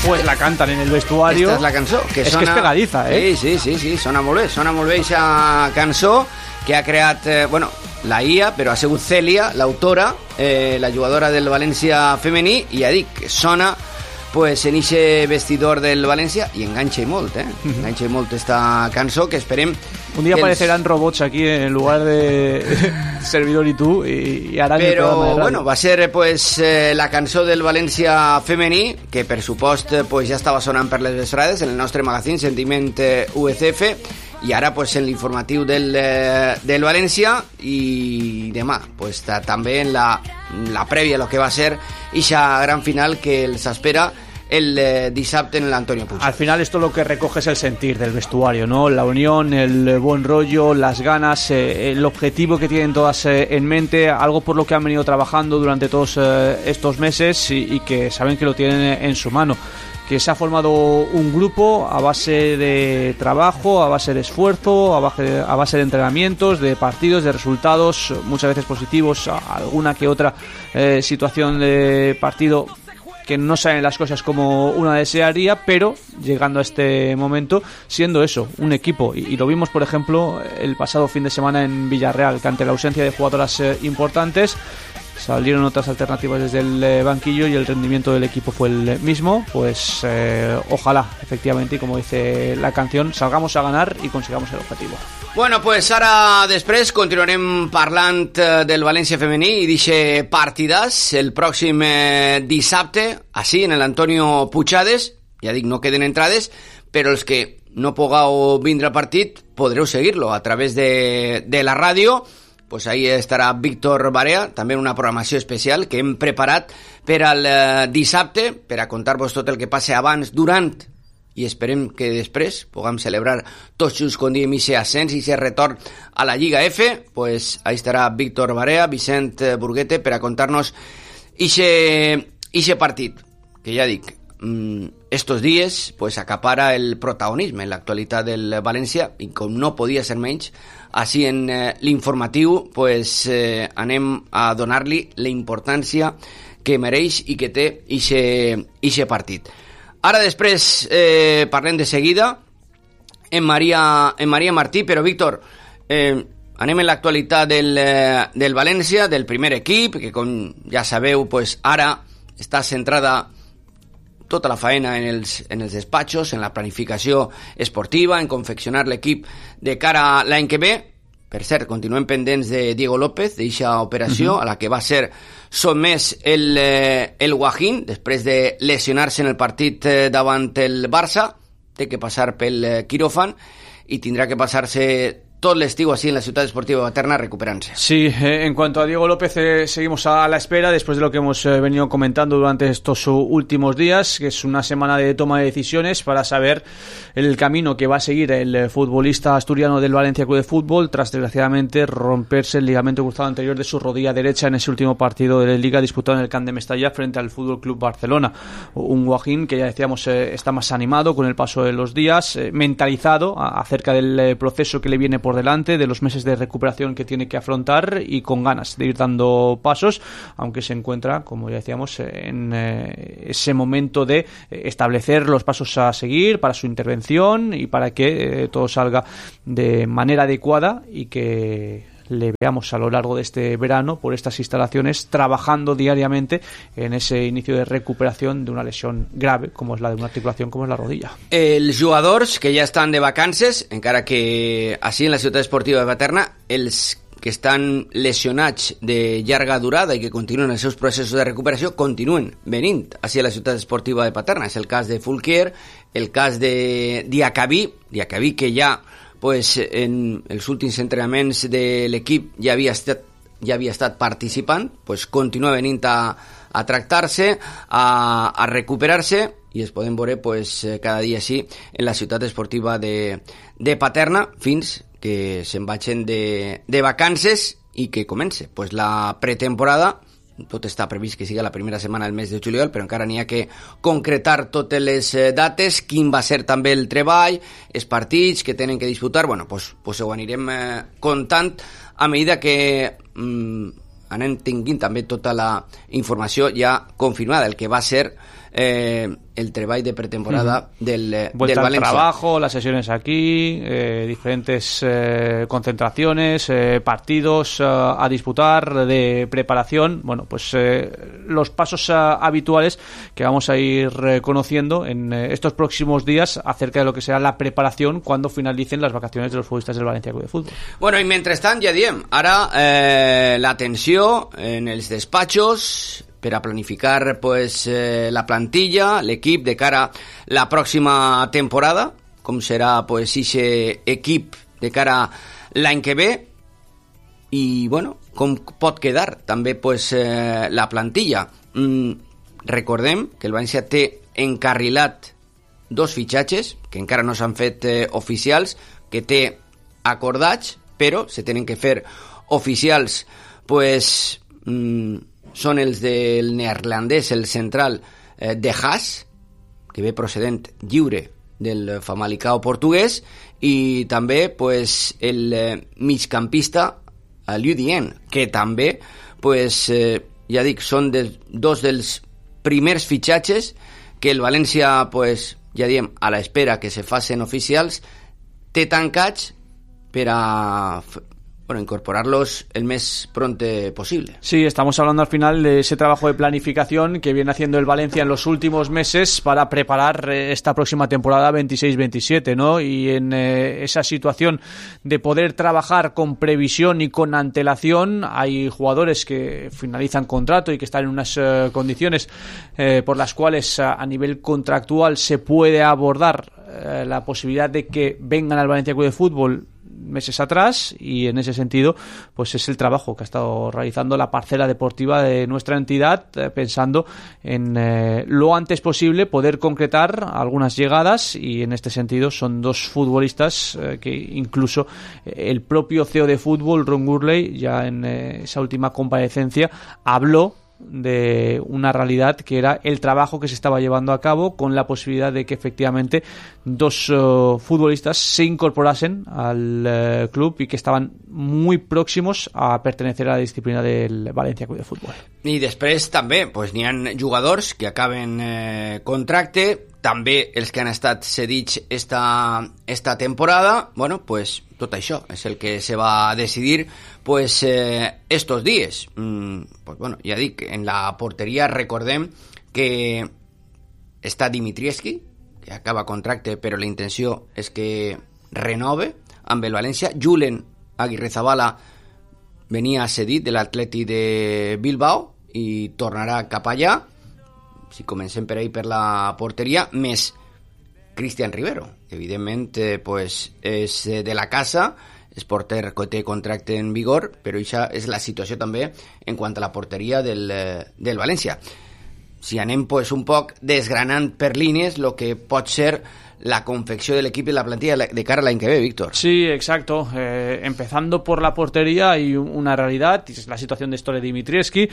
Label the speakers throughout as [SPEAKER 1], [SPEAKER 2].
[SPEAKER 1] pues la cantan en el vestuario.
[SPEAKER 2] Esta és la cançó.
[SPEAKER 1] Que és pegadiza, eh?
[SPEAKER 2] Sí, sona molt bé aquesta cançó que ha creat, la IA, però ha sigut Cèlia, l'autora, la jugadora del València femení, i ja dic, que sona pues en ese vestidor del València i enganxa i molt, enganxa i molt esta cançó, que esperem...
[SPEAKER 1] Un día aparecerán robots aquí en lugar de servidor y tú y harán el programa de radio.
[SPEAKER 2] Bueno, va ser pues la cançó del València femení, que per supost pues ja estava sonant per les vesprades en el nostre magazín Sentiment UCF, i ara pues en l'informatiu del València, i demà pues també en la prèvia lo que va ser ixa gran final que els espera el dissabte en el Antonio Puig.
[SPEAKER 1] Al final esto lo que recoge es el sentir del vestuario, ¿no? La unión, el buen rollo, las ganas, el objetivo que tienen todas en mente, algo por lo que han venido trabajando durante todos estos meses y que saben que lo tienen en su mano. Que se ha formado un grupo a base de trabajo, a base de esfuerzo, a base de entrenamientos, de partidos, de resultados, muchas veces positivos, alguna que otra situación de partido que no salen las cosas como una desearía, pero llegando a este momento siendo eso, un equipo, y lo vimos por ejemplo el pasado fin de semana en Villarreal, que ante la ausencia de jugadoras importantes salieron otras alternativas desde el banquillo y el rendimiento del equipo fue el mismo. Pues ojalá, efectivamente, y como dice la canción, salgamos a ganar y consigamos el objetivo.
[SPEAKER 2] Bueno, pues ara després continuarem parlant del València femení i d'eixe partidàs el pròxim dissabte, així en l'Antonio Puigades. Ja dic, no queden entrades, però els que no pugueu vindre al partit podreu seguir-lo a través de la ràdio. Pues ahí estarà Víctor Barea, també una programació especial que hem preparat per al dissabte, per a contar-vos tot el que passe abans, durant, i esperem que després puguem celebrar tots junts, com diem, ese ascens i ese retorn a la Lliga F. Pues ahí estarà Víctor Barea, Vicent Burguete, per a contar-nos ixe partit, que ja dic, estos dies pues acapara el protagonisme en l'actualitat del València, i com no podia ser menys, així en l'informatiu pues anem a donar-li la importància que mereix i que té ixe partit. Ara després parlem de seguida en Maria Martí, però Víctor, anem en l'actualitat del València, del primer equip, que com ja sabeu pues ara està centrada tota la faena en els despatxos, en la planificació esportiva, en confeccionar l'equip de cara a l'any que ve. Per cert, continuem pendents de Diego López, d'eixa operació a la que va ser sotmès el Guajín després de lesionar-se en el partit davant el Barça. Té que passar pel quiròfan i tindrà que passar-se todo l'estiu así en la Ciutat Esportiva de Paterna recuperándose.
[SPEAKER 1] Sí, en cuanto a Diego López, seguimos a la espera después de lo que hemos venido comentando durante estos últimos días, que es una semana de toma de decisiones para saber el camino que va a seguir el futbolista asturiano del Valencia Club de Fútbol tras desgraciadamente romperse el ligamento cruzado anterior de su rodilla derecha en ese último partido de la Liga disputado en el Camp de Mestalla frente al Fútbol Club Barcelona. Un Guajín que ya decíamos está más animado con el paso de los días, mentalizado acerca del proceso que le viene por delante, de los meses de recuperación que tiene que afrontar y con ganas de ir dando pasos, aunque se encuentra, como ya decíamos, en ese momento de establecer los pasos a seguir para su intervención y para que todo salga de manera adecuada y que le veamos a lo largo de este verano por estas instalaciones trabajando diariamente en ese inicio de recuperación de una lesión grave como es la de una articulación, como es la rodilla.
[SPEAKER 2] Els jugadors que ja estan de vacances, encara que així en la Ciutat Esportiva de Paterna, els que estan lesionats de llarga durada i que continuen els seus processos de recuperació continuen venint així a la Ciutat Esportiva de Paterna. És el cas de Fulquier, el cas de Diacabí que ja pues en els últims entrenaments de l'equip ja havia estat participant, pues continua venint a tractar-se, a recuperar-se, i es poden veure pues cada dia així en la Ciutat Esportiva de Paterna fins que se'n vagin de vacances i que comence pues la pretemporada. Tot està previst que siga la primera setmana del mes de juliol, però encara n'hi ha que concretar totes les dates, quin va ser també el treball, els partits que tenen que disputar. Bueno, pues ho anirem contant a medida que anem tinguint també tota la informació ja confirmada, el que va ser el treball de pretemporada del
[SPEAKER 1] Vuelta
[SPEAKER 2] València.
[SPEAKER 1] al trabajo, las sesiones aquí, diferentes concentraciones, partidos a disputar, de preparación, bueno, pues los pasos habituales que vamos a ir conociendo en estos próximos días acerca de lo que será la preparación cuando finalicen las vacaciones de los futbolistas del València Club de Fútbol.
[SPEAKER 2] Bueno, i mentrestant, ja diem, ara l'atenció en els despatxos per a planificar pues, la plantilla, l'equip de cara a la pròxima temporada, com serà pues, ixe equip de cara a l'any que ve, i bueno, com pot quedar també pues, la plantilla. Recordem que el València té encarrilat 2 fitxatges que encara no s'han fet oficials, que té acordats, però se tenen que fer oficials, pues, són els del neerlandès, el central de Haas, que ve procedent lliure del Famalicão portuguès, i també pues, el migcampista Liu Dien, que també pues, ja dic, són dos dels primers fitxatges que el València, pues, ja diem, a l'espera que se facin oficials, té tancats per a incorporarlos el más pronto posible.
[SPEAKER 1] Sí, estamos hablando al final de ese trabajo de planificación que viene haciendo el Valencia en los últimos meses para preparar esta próxima temporada 26-27, ¿no? Y en esa situación de poder trabajar con previsión y con antelación, hay jugadores que finalizan contrato y que están en unas condiciones por las cuales a nivel contractual se puede abordar la posibilidad de que vengan al Valencia Club de Fútbol meses atrás, y en ese sentido pues es el trabajo que ha estado realizando la parcela deportiva de nuestra entidad, pensando en lo antes posible poder concretar algunas llegadas, y en este sentido son 2 futbolistas que incluso el propio CEO de fútbol, Ron Gurley, ya en esa última comparecencia habló de una realidad que era el trabajo que se estaba llevando a cabo, con la posibilidad de que efectivamente 2 futbolistas se incorporasen al club y que estaban muy próximos a pertenecer a la disciplina del València Club de Fútbol.
[SPEAKER 2] I després també pues, n'hi ha jugadors que acaben contracte, també els que han estat cedits esta temporada. Bueno, pues tot això és el que se va decidir pues estos días. Pues bueno, ja dic, en la porteria recordem que està Dimitrievski, que acaba contracte, però la intenció és que renove amb el València. Julen Aguirrezabala venia cedit de l'Atleti de Bilbao i tornarà cap allà. Si comencem per ahí per la porteria, més Cristian Rivero, que evidentment pues, és de la casa, és porter que té contracte en vigor, però això és la situació també en quant a la porteria del València. Si anem pues, un poc desgranant per línies el que pot ser la confección del equipo y la plantilla de cara al año que ve, Víctor.
[SPEAKER 1] Sí, exacto. Empezando por la portería, hay una realidad, es la situación de Stole Dimitrievski,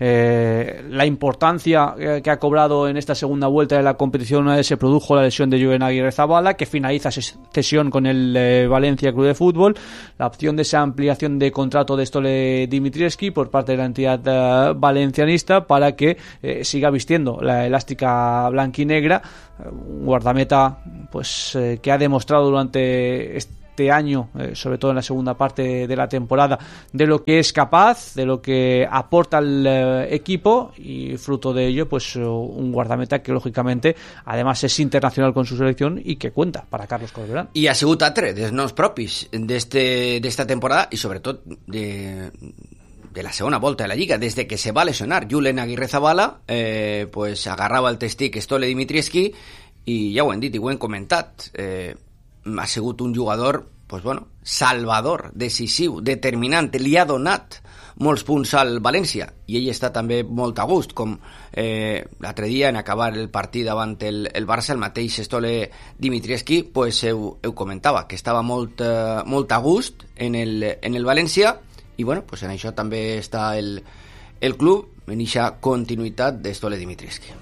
[SPEAKER 1] la importancia que ha cobrado en esta segunda vuelta de la competición una vez se produjo la lesión de Julen Aguirrezabala, que finaliza cesión con el Valencia Club de Fútbol, la opción de esa ampliación de contrato de Stole Dimitrievski por parte de la entidad valencianista para que siga vistiendo la elástica blanquinegra, un guardameta pues que ha demostrado durante este año, sobre todo en la segunda parte de la temporada, de lo que es capaz, de lo que aporta al equipo, y fruto de ello pues un guardameta que lógicamente además es internacional con su selección y que cuenta para Carlos Corberán.
[SPEAKER 2] I ha sigut altre dels noms propis d'esta temporada i sobretot de la segona volta de la Lliga, des de que se va lesionar Julen Aguirrezabala, pues agarrava el testic Stole Dimitrievski, i ja ho hem dit i ho hem comentat, ha sigut un jugador pues bueno, salvador, decisiu, determinant, li ha donat molts punts al València i ell està també molt a gust, com l'altre dia en acabar el partit davant el Barça, el mateix Stole Dimitrievski pues ho comentava, que estava molt a gust en el València, i bueno, pues en això també està el club, en aquesta continuïtat de Stole Dimitrievski.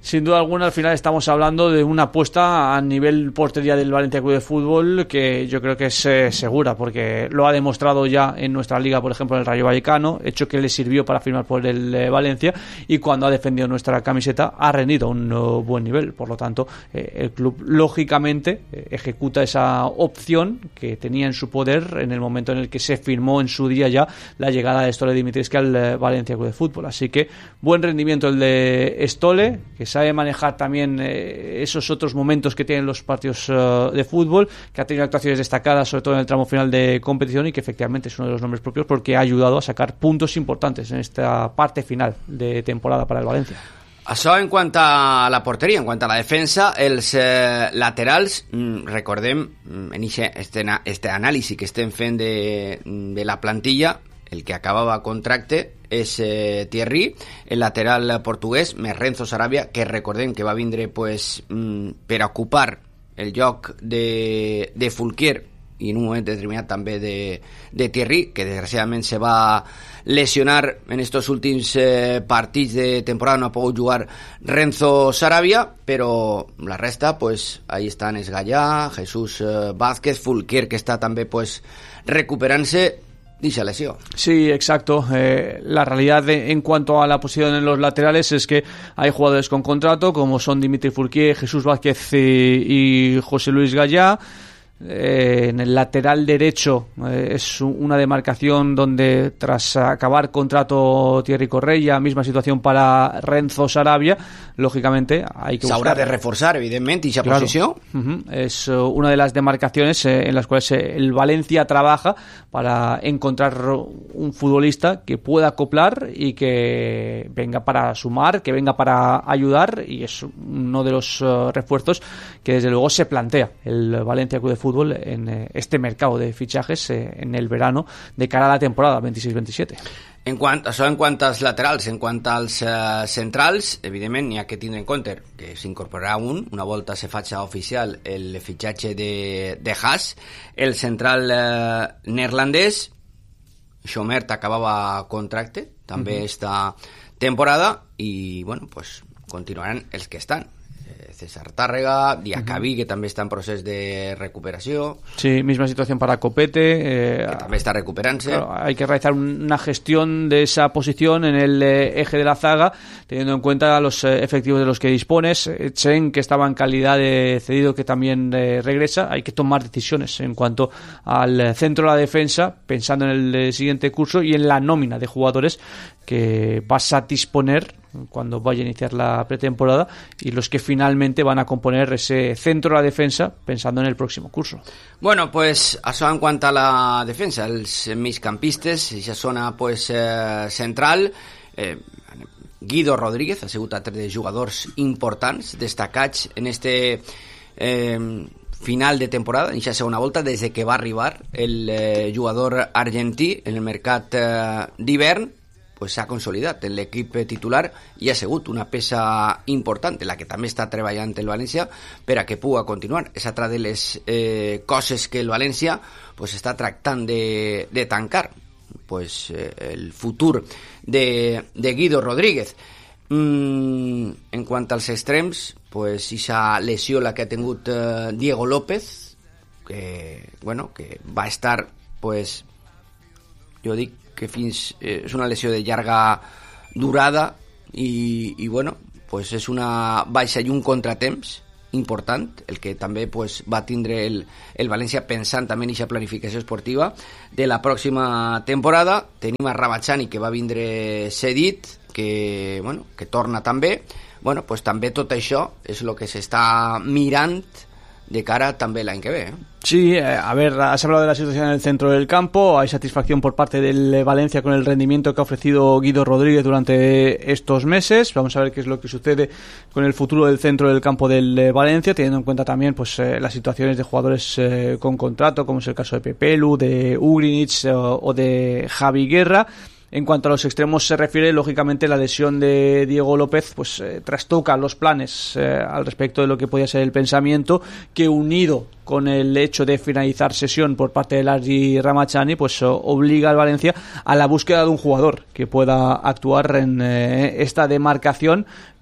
[SPEAKER 1] Sin duda alguna, al final estamos hablando de una apuesta a nivel portería del Valencia Club de Fútbol que yo creo que es segura, porque lo ha demostrado ya en nuestra liga, por ejemplo, el Rayo Vallecano, hecho que le sirvió para firmar por el Valencia, y cuando ha defendido nuestra camiseta ha rendido un buen nivel. Por lo tanto, el club lógicamente ejecuta esa opción que tenía en su poder en el momento en el que se firmó en su día ya la llegada de Stole Dimitrescu al Valencia Club de Fútbol. Así que buen rendimiento el de Stole, que sabe manejar también esos otros momentos que tienen los partidos de fútbol, que ha tenido actuaciones destacadas sobre todo en el tramo final de competición, y que efectivamente es uno de los nombres propios porque ha ayudado a sacar puntos importantes en esta parte final de temporada para el Valencia.
[SPEAKER 2] Això en quant a la porteria, en quant a la defensa, els laterals, recordem, en este anàlisi que estem fent de la plantilla, el que acabava contracte és Thierry, el lateral portuguès, més Renzo Sarabia, que recordem que va vindre pues, per ocupar el lloc de Fulquier i en un moment determinat també de Thierry, que desgraciadament se va lesionar en estos últims partits de temporada, no ha pogut jugar Renzo Sarabia, però la resta, pues, ahí estan Esgallà, Jesús Vázquez, Fulquier, que està també pues, recuperant-se dicha lesión.
[SPEAKER 1] Sí, exacto. La realidad en cuanto a la posición en los laterales es que hay jugadores con contrato, como son Dimitri Fulquier, Jesús Vázquez y José Luis Gallá. En el lateral derecho es una demarcación donde tras acabar contrato Thierry Correia, misma situación para Renzo Sarabia, lógicamente hay que
[SPEAKER 2] buscar. S'haurà de reforçar, evidentment, esa
[SPEAKER 1] claro.
[SPEAKER 2] posició.
[SPEAKER 1] Es una de las demarcaciones en las cuales el Valencia trabaja para encontrar un futbolista que pueda acoplar y que venga para sumar, que venga para ayudar, y es uno de los refuerzos que desde luego se plantea el Valencia Club de Fútbol en este mercado de fichajes en el verano de cara a la temporada 26-27.
[SPEAKER 2] En quant als laterals, en quant als centrals, evidentment n'hi ha que tindre en compte que s'incorporarà una volta se faci oficial el fitxatge de Haas, el central neerlandès, Schomert acabava contracte també esta temporada, i bueno, pues continuaran els que estan. César Tárrega, Diacabí, que també està en procés de recuperació.
[SPEAKER 1] Sí, misma situación para Copete.
[SPEAKER 2] Que també está recuperándose.
[SPEAKER 1] Claro, hay que realizar una gestión de esa posición en el eje de la zaga, teniendo en cuenta los efectivos de los que dispones. Chen, que estaba en calidad de cedido, que también regresa. Hay que tomar decisiones en cuanto al centro de la defensa, pensando en el siguiente curso y en la nómina de jugadores que vas a disponer cuando vaya a iniciar la pretemporada, y los que finalmente van a componer ese centro de la defensa pensando en el próximo curso.
[SPEAKER 2] Bueno, pues això en quant a la defensa, els migcampistes, ja zona pues, central, Guido Rodríguez ha sigut altre de jugadors importants, destacats en este final de temporada, en aquesta segona volta, des de que va arribar el jugador argentí en el mercat d'hivern, pues s'ha consolidat en l'equip titular i ha sigut una peça important, la que també està treballant el València per a que puga continuar. És altra de les coses que el València pues, està tractant de tancar, pues, el futur de Guido Rodríguez. En quant als extrems, pues, esa lesió la que ha tingut Diego López, que, bueno, que va estar, pues, jo dic que fins és una lesió de llarga durada i bueno, pues és una baixa i un contratemps important, el que també pues, va tindre el València pensant també en aquesta planificació esportiva de la pròxima temporada. Tenim a Ramachani, que va vindre cedit, que, bueno, que torna també. Bueno, pues també tot això és el que s'està mirant de cara també l'any que ve.
[SPEAKER 1] Sí, a ver, has hablado de la situación en el centro del campo. Hay satisfacción por parte del Valencia con el rendimiento que ha ofrecido Guido Rodríguez durante estos meses. Vamos a ver qué es lo que sucede con el futuro del centro del campo del Valencia, teniendo en cuenta también pues las situaciones de jugadores con contrato, como es el caso de Pepelu, de Ugrinic o de Javi Guerra. En cuanto a los extremos se refiere, lógicamente la lesión de Diego López pues trastoca los planes al respecto de lo que podía ser el pensamiento, que unido con el hecho de finalizar sesión por parte de Larry Ramachani, pues obliga al Valencia a la búsqueda de un jugador que pueda actuar en esta demarcación,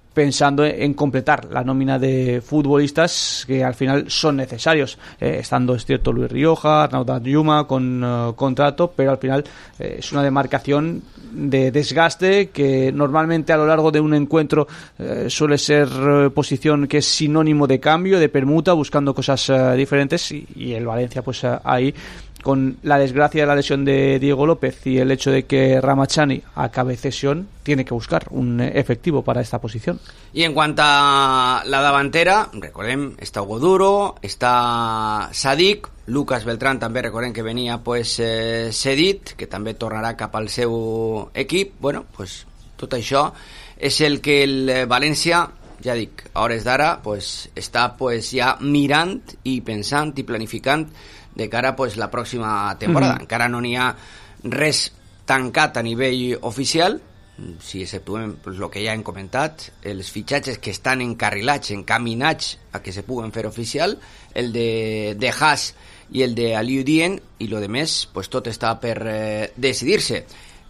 [SPEAKER 1] pensando en completar la nómina de futbolistas que al final son necesarios, estando, es cierto, Luis Rioja, Arnaud Danjuma con contrato, pero al final es una demarcación de desgaste que normalmente a lo largo de un encuentro suele ser posición que es sinónimo de cambio, de permuta, buscando cosas diferentes, y el Valencia pues ahí, con la desgracia de la lesión de Diego López y el hecho de que Ramachani acabe cesión, tiene que buscar un efectivo para esta posición.
[SPEAKER 2] Y en cuanto a la davantera, recordem, està Hugo Duro, està Sadik, Lucas Beltrán també recordem que venia pues, cedit, que també tornarà cap al seu equip. Bueno, pues, tot això és el que el València, ja dic, a hores d'ara pues, està pues, ja mirant i pensant i planificant de cara pues, la pròxima temporada. Encara no n'hi ha res tancat a nivell oficial, si exceptuem pues, el que ja hem comentat, els fitxatges que estan encarrilats, encaminats a que se puguen fer oficial, el de Haas i el de Aliou Dien, i lo de més, pues, tot està per decidir-se.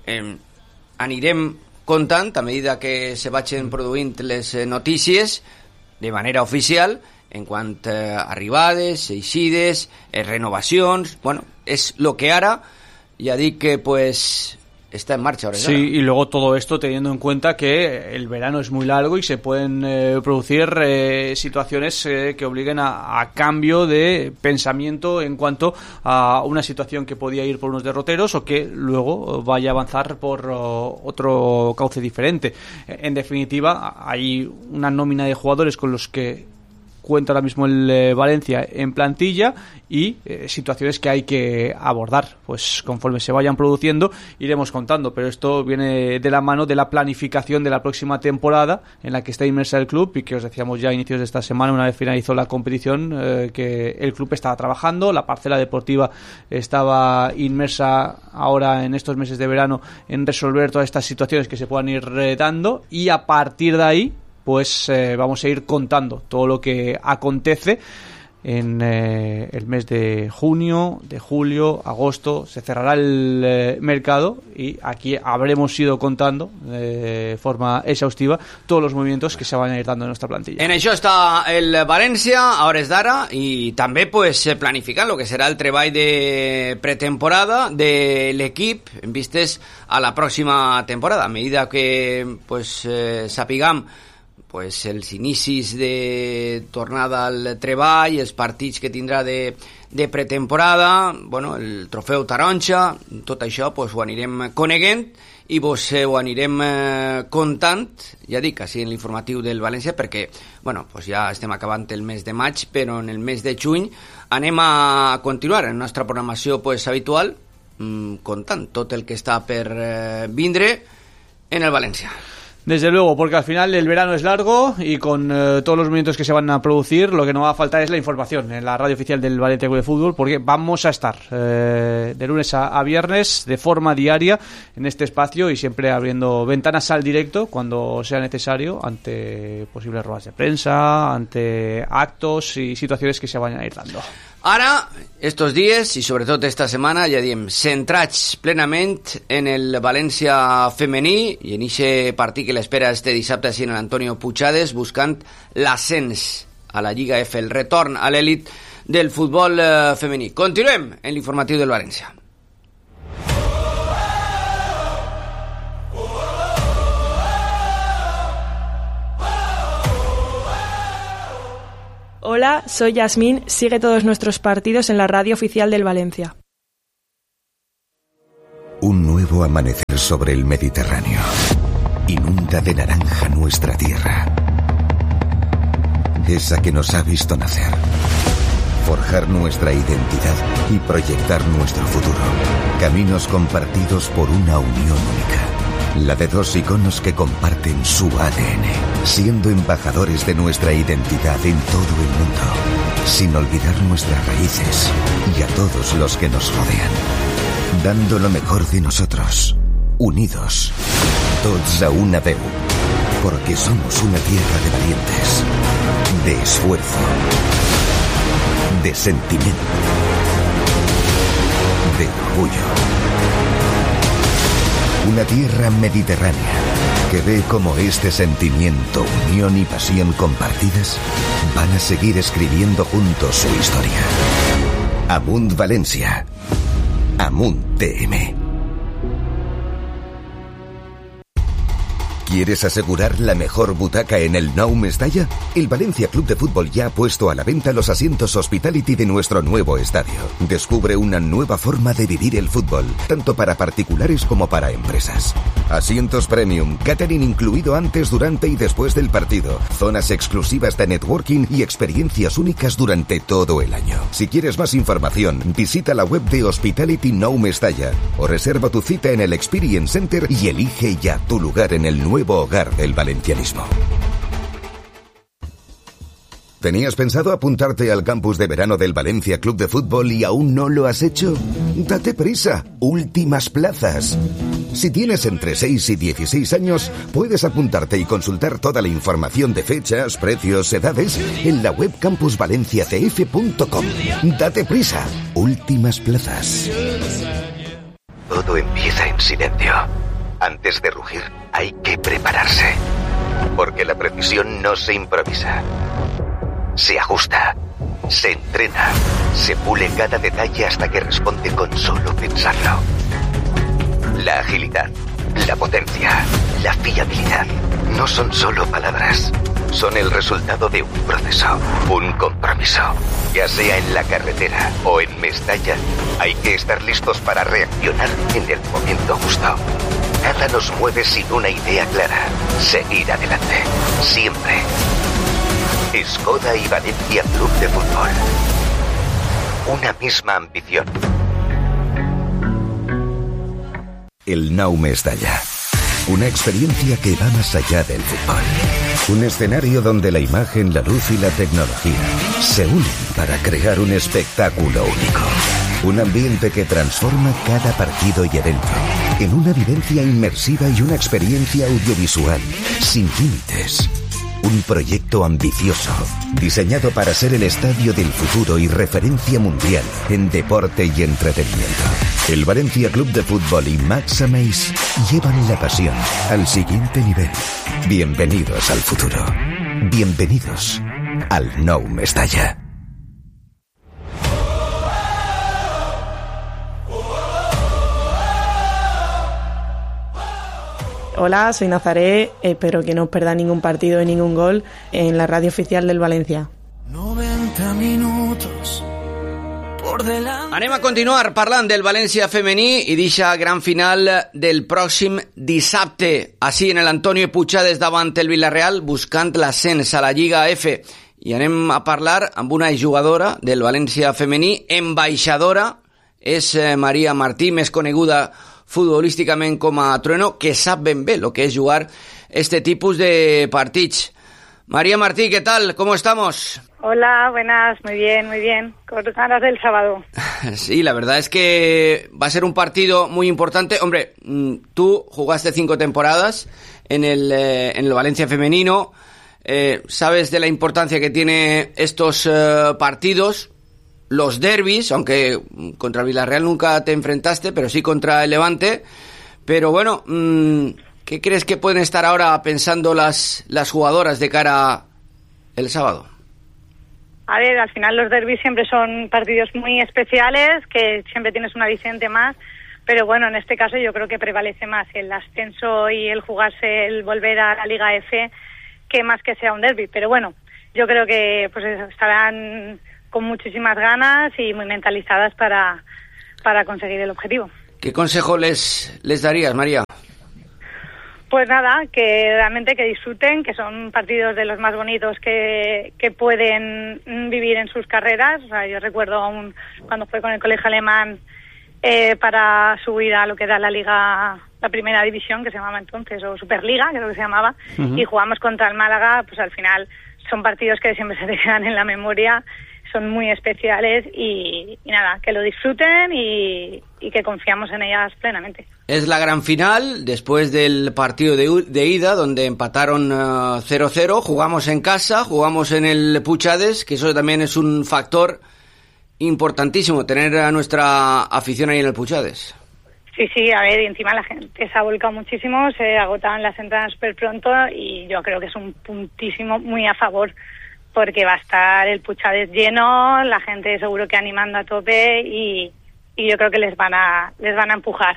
[SPEAKER 2] Anirem contant, a medida que se vagin produint les notícies, de manera oficial, en quant a arribades, eixides, renovacions. Bueno, és lo que ara, ja dic que pues está en marcha ahora.
[SPEAKER 1] Sí, y luego todo esto teniendo en cuenta que el verano es muy largo y se pueden producir situaciones que obliguen a cambio de pensamiento en cuanto a una situación que podía ir por unos derroteros o que luego vaya a avanzar por otro cauce diferente. En definitiva, hay una nómina de jugadores con los que cuenta ahora mismo el Valencia en plantilla y situaciones que hay que abordar. Pues conforme se vayan produciendo iremos contando, pero esto viene de la mano de la planificación de la próxima temporada en la que está inmersa el club y que os decíamos ya a inicios de esta semana, una vez finalizó la competición, que el club estaba trabajando, la parcela deportiva estaba inmersa ahora en estos meses de verano en resolver todas estas situaciones que se puedan ir dando, y a partir de ahí pues vamos a ir contando todo lo que acontece en el mes de junio, de julio, agosto. Se cerrará el mercado y aquí habremos ido contando de forma exhaustiva todos los movimientos que se van a ir dando en nuestra plantilla.
[SPEAKER 2] En això està el València a hores d'ara, i també pues, planificant el que serà el treball de pretemporada de l'equip en vistes a la pròxima temporada. A medida que pues, sapiguem pues, els inicis de tornada al treball, els partits que tindrà de pretemporada, bueno, el trofeu taronja, tot això pues, ho anirem coneguent i vos ho anirem contant, ja dic, així en l'informatiu del València, perquè bueno, pues ja estem acabant el mes de maig, però en el mes de juny anem a continuar en la nostra programació pues, habitual, contant tot el que està per vindre en el València.
[SPEAKER 1] Desde luego, porque al final el verano es largo y con todos los movimientos que se van a producir, lo que no va a faltar es la información en la radio oficial del Valencia Club de Fútbol, porque vamos a estar de lunes a viernes de forma diaria en este espacio y siempre abriendo ventanas al directo cuando sea necesario, ante posibles ruedas de prensa, ante actos y situaciones que se vayan a ir dando.
[SPEAKER 2] Ara, estos dies i sobretot esta setmana, ja diem, centrats plenament en el València femení i en aquest partit que l'espera este dissabte així en l'Antonio Puigades, buscant l'ascens a la Lliga F, el retorn a l'èlit del futbol femení. Continuem en l'informatiu del València.
[SPEAKER 3] Hola, soy Yasmín. Sigue todos nuestros partidos en la radio oficial del Valencia.
[SPEAKER 4] Un nuevo amanecer sobre el Mediterráneo. Inunda de naranja nuestra tierra. Esa que nos ha visto nacer. Forjar nuestra identidad y proyectar nuestro futuro. Caminos compartidos por una unión única. La de dos iconos que comparten su ADN, siendo embajadores de nuestra identidad en todo el mundo, sin olvidar nuestras raíces y a todos los que nos rodean, dando lo mejor de nosotros, unidos, tots a una veu, porque somos una tierra de valientes, de esfuerzo, de sentimiento, de orgullo. Una tierra mediterránea, que ve cómo este sentimiento, unión y pasión compartidas van a seguir escribiendo juntos su historia. Amunt Valencia. Amunt TM. ¿Quieres asegurar la mejor butaca en el Nou Mestalla? El Valencia Club de Fútbol ya ha puesto a la venta los asientos Hospitality de nuestro nuevo estadio. Descubre una nueva forma de vivir el fútbol, tanto para particulares como para empresas. Asientos premium, catering incluido antes, durante y después del partido, zonas exclusivas de networking y experiencias únicas durante todo el año. Si quieres más información, visita la web de Hospitality Nou Mestalla o reserva tu cita en el Experience Center y elige ya tu lugar en el nuevo hogar del valencianismo. ¿Tenías pensado apuntarte al campus de verano del Valencia Club de Fútbol y aún no lo has hecho? ¡Date prisa! ¡Últimas plazas! Si tienes entre 6 y 16 años, puedes apuntarte y consultar toda la información de fechas, precios, edades en la web campusvalenciacf.com. ¡Date prisa! ¡Últimas plazas! Todo empieza en silencio. Antes de rugir, hay que prepararse. Porque la precisión no se improvisa. Se ajusta, se entrena, se pule cada detalle hasta que responde con solo pensarlo. La agilidad, la potencia, la fiabilidad no son solo palabras. Son el resultado de un proceso, un compromiso. Ya sea en la carretera o en Mestalla, hay que estar listos para reaccionar en el momento justo. Nada nos mueve sin una idea clara. Seguir adelante. Siempre. Skoda y Valencia Club de Fútbol. Una misma ambición. El Nou Mestalla. Una experiencia que va más allá del fútbol. Un escenario donde la imagen, la luz y la tecnología se unen para crear un espectáculo único. Un ambiente que transforma cada partido y evento en una vivencia inmersiva y una experiencia audiovisual sin límites. Un proyecto ambicioso, diseñado para ser el estadio del futuro y referencia mundial en deporte y entretenimiento. El Valencia Club de Fútbol y Max Ameis llevan la pasión al siguiente nivel. Bienvenidos al futuro. Bienvenidos al Nou Mestalla.
[SPEAKER 3] Hola, soy Nazaré, espero que no os perdáis ningún partido y ningún gol en la radio oficial del Valencia.
[SPEAKER 2] 90 minutos por delante. Anem a continuar parlant del València femení i d'eixa gran final del pròxim dissabte, així en l'Antonio Puigades davant el Villarreal, buscant l'ascens a la Lliga F. I anem a parlar amb una jugadora del València femení, ambaixadora, és Maria Martí, més coneguda futbolísticament com a Trueno, que sap ben bé lo que es jugar este tipus de partits. María Martí, ¿qué tal? ¿Cómo estamos?
[SPEAKER 5] Hola, buenas, muy bien, con ganas del sábado.
[SPEAKER 2] Sí, la verdad es que va a ser un partido muy importante. Hombre, tú jugaste 5 temporadas en el Valencia femenino, sabes de la importancia que tiene estos partidos. Los derbis, aunque contra Villarreal nunca te enfrentaste, pero sí contra el Levante. Pero bueno, ¿qué crees que pueden estar ahora pensando las jugadoras de cara el sábado?
[SPEAKER 5] A ver, al final los derbis siempre son partidos muy especiales, que siempre tienes una aliciente más, pero bueno, en este caso yo creo que prevalece más el ascenso y el jugarse, el volver a la Liga F, que más que sea un derbi. Pero bueno, yo creo que pues estarán con muchísimas ganas y muy mentalizadas para conseguir el objetivo. ¿Qué consejo les darías, María? Pues nada, que realmente que disfruten, que son partidos de los más bonitos que pueden vivir en sus carreras. O sea, yo recuerdo aún cuando fue con el colegio alemán para subir a lo que era la liga, la primera división, que se llamaba entonces, o Superliga, creo que se llamaba, y jugamos contra el Málaga. Pues al final son partidos que siempre se te quedan en la memoria, son muy especiales y nada, que lo disfruten y que confiamos en ellas plenamente. Es la gran final, después del partido de ida, donde empataron 0-0, jugamos en casa, jugamos en el Puigades, que eso también es un factor importantísimo, tener a nuestra afición ahí en el Puigades. Sí, a ver, y encima la gente se ha volcado muchísimo, se agotaban las entradas súper pronto y yo creo que es un puntísimo muy a favor, porque va a estar el Puchades lleno, la gente seguro que animando a tope y yo creo que les van a empujar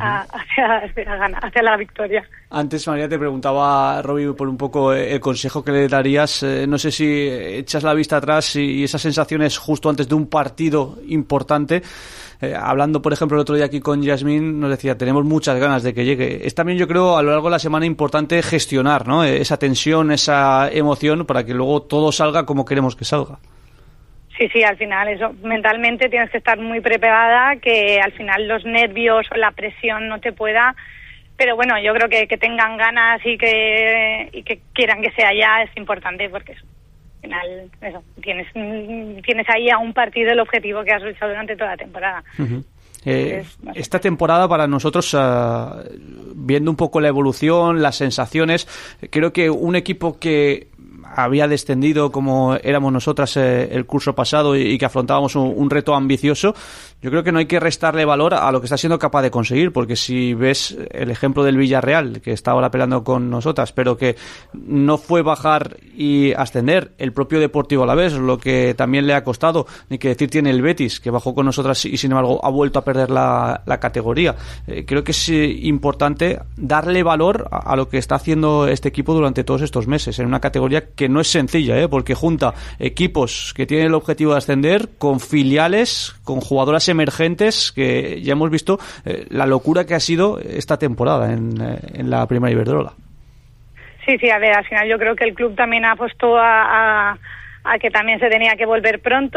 [SPEAKER 5] hacia la victoria.
[SPEAKER 1] Antes, María, te preguntaba, Robbie, por un poco el consejo que le darías. No sé si echas la vista atrás y esas sensaciones justo antes de un partido importante. Hablando, por ejemplo, el otro día aquí con Yasmín, nos decía, tenemos muchas ganas de que llegue. Es también, yo creo, a lo largo de la semana importante gestionar, ¿no? Esa tensión, esa emoción, para que luego todo salga como queremos que salga.
[SPEAKER 5] Sí, al final eso, mentalmente tienes que estar muy preparada, que al final los nervios o la presión no te pueda, pero bueno, yo creo que tengan ganas y que quieran que sea ya es importante, porque eso, al final eso, tienes ahí a un partido el objetivo que has luchado durante toda la temporada.
[SPEAKER 1] Uh-huh. Esta temporada para nosotros, viendo un poco la evolución, las sensaciones, creo que un equipo que había descendido como éramos nosotras el curso pasado y que afrontábamos un reto ambicioso, yo creo que no hay que restarle valor a lo que está siendo capaz de conseguir, porque si ves el ejemplo del Villarreal, que está ahora peleando con nosotras, pero que no fue bajar y ascender, el propio Deportivo Alavés, lo que también le ha costado, ni que decir tiene el Betis, que bajó con nosotras y sin embargo ha vuelto a perder la categoría. Creo que es importante darle valor a lo que está haciendo este equipo durante todos estos meses, en una categoría que no es sencilla, porque junta equipos que tienen el objetivo de ascender con filiales, con jugadoras emergentes, que ya hemos visto la locura que ha sido esta temporada en la Primera Iberdrola.
[SPEAKER 5] Sí, a ver, al final yo creo que el club también apostó a que también se tenía que volver pronto.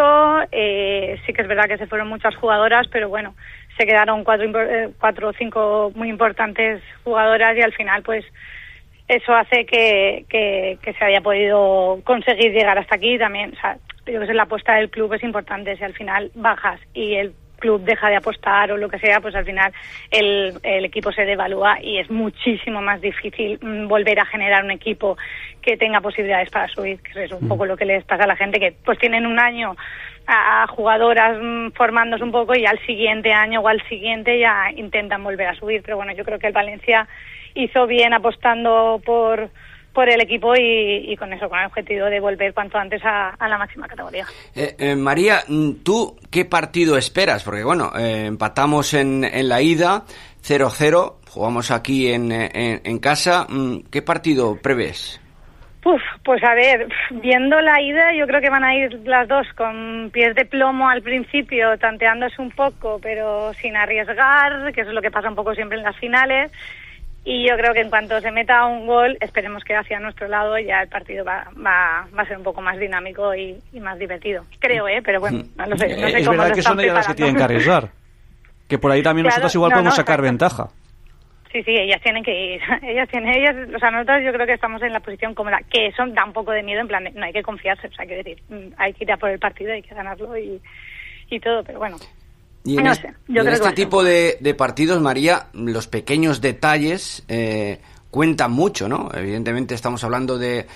[SPEAKER 5] Sí que es verdad que se fueron muchas jugadoras, pero bueno, se quedaron cuatro o cinco muy importantes jugadoras y al final pues eso hace que se haya podido conseguir llegar hasta aquí también. O sea, yo creo que la apuesta del club es importante. Si al final bajas y el club deja de apostar o lo que sea, pues al final el equipo se devalúa y es muchísimo más difícil volver a generar un equipo que tenga posibilidades para subir, que es un poco lo que les pasa a la gente, que pues tienen un año a jugadoras formándose un poco y al siguiente año o al siguiente ya intentan volver a subir. Pero bueno, yo creo que el Valencia hizo bien apostando por el equipo y con eso, con el objetivo de volver cuanto antes a la máxima categoría.
[SPEAKER 2] María, ¿tú qué partido esperas? Porque bueno, empatamos en la ida 0-0, jugamos aquí en casa. ¿Qué partido prevés?
[SPEAKER 5] Pues a ver, viendo la ida, yo creo que van a ir las dos con pies de plomo al principio, tanteándose un poco, pero sin arriesgar, que eso es lo que pasa un poco siempre en las finales. Y yo creo que en cuanto se meta un gol, esperemos que hacia nuestro lado ya el partido va a ser un poco más dinámico y más divertido. Creo, pero bueno, no sé cómo
[SPEAKER 1] es verdad que son ellas las que tienen que arriesgar. Que por ahí también claro, nosotros igual podemos sacar ventaja.
[SPEAKER 5] Sí, ellas tienen que ir. Ellas, o sea, nosotros yo creo que estamos en la posición cómoda, que eso da un poco de miedo, en plan, no hay que confiarse, o sea, quiero decir, hay que ir a por el partido, hay que ganarlo y todo, pero bueno.
[SPEAKER 2] Y en este tipo de partidos, María, los pequeños detalles cuentan mucho, ¿no? Evidentemente estamos hablando de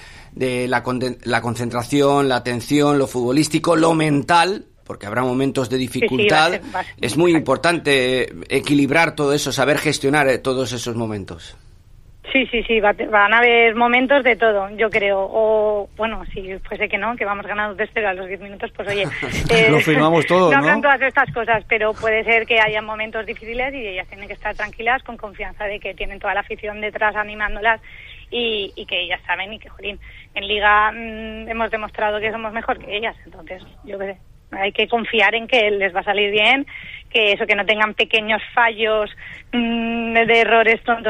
[SPEAKER 2] la concentración, la atención, lo futbolístico, lo mental, porque habrá momentos de dificultad. Sí, va a ser es muy importante equilibrar todo eso, saber gestionar todos esos momentos.
[SPEAKER 5] Sí, van a haber momentos de todo, yo creo. O, bueno, si fuese que no, que vamos ganando 2-0 a los 10 minutos, pues oye...
[SPEAKER 1] lo firmamos todo, ¿no?
[SPEAKER 5] No habrán todas estas cosas, pero puede ser que haya momentos difíciles y ellas tienen que estar tranquilas, con confianza de que tienen toda la afición detrás animándolas y que ellas saben y que, jolín, en Liga hemos demostrado que somos mejor que ellas. Entonces, yo qué sé, hay que confiar en que les va a salir bien, que no tengan pequeños fallos de errores tontos